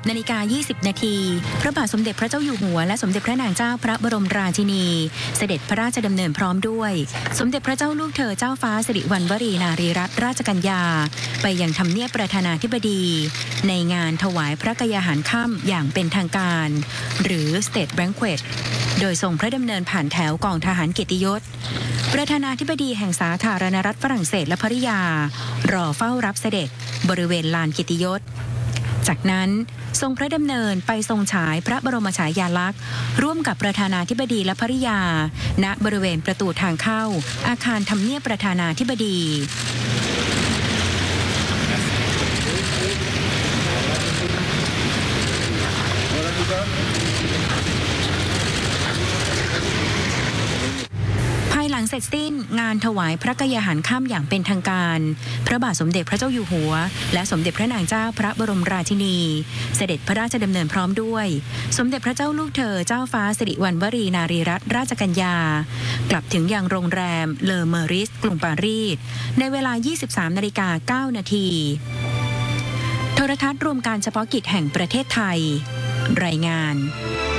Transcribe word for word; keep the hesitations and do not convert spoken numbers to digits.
นาฬิกา ยี่สิบ นาทีพระบาทสมเด็จพระเจ้าอยู่หัวและสมเด็จพระนางเจ้าพระบรมราชินีเสด็จพระราชดำเนินพร้อมด้วยสมเด็จพระเจ้าลูกเธอเจ้าฟ้าสิริวัณวรีนารีรัตนราชกัญญาไปยังทำเนียบประธานาธิบดีในงานถวายพระกยาหารค่ำอย่างเป็นทางการหรือ State Banquet โดยทรงพระดำเนินผ่านแถวกองทหารเกียรติยศประธานาธิบดีแห่งสาธารณรัฐฝรั่งเศสและภริยารอเฝ้ารับเสด็จบริเวณลานเกียรติยศจากนั้นทรงพระดำเนินไปทรงฉายพระบรมฉายาลักษณ์ร่วมกับประธานาธิบดีและภริยาณบริเวณประตูทางเข้าอาคารทำเนียบประธานาธิบดีภายหลังเสร็จสิ้นงานถวายพระกยาหารค่ำอย่างเป็นทางการพระบาทสมเด็จพระเจ้าอยู่หัวและสมเด็จพระนางเจ้าพระบรมราชินีเสด็จพระราชดำเนินพร้อมด้วยสมเด็จพระเจ้าลูกเธอเจ้าฟ้าสิริวัณวรีนารีรัตนราชกัญญากลับถึงยังโรงแรมเลอเมอริสกรุงปารีสในเวลา ยี่สิบสามนาฬิกาเก้านาทีโทรทัศน์รวมการเฉพาะกิจแห่งประเทศไทยรายงาน